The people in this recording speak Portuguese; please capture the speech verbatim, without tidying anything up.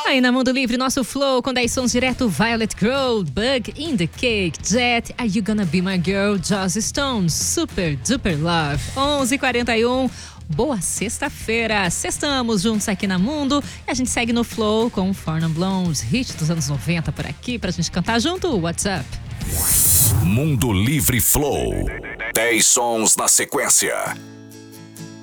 Aí na Mundo Livre, nosso flow com dez sons direto: Violet Grow, Bug in the Cake, Jet, Are You Gonna Be My Girl, Joss Stone, Super Duper Love. onze e quarenta e um. Boa sexta-feira, sextamos juntos aqui na Mundo e a gente segue no flow com o Four Non Blondes, hit dos anos noventa por aqui pra gente cantar junto. What's up? Mundo Livre Flow. dez sons na sequência.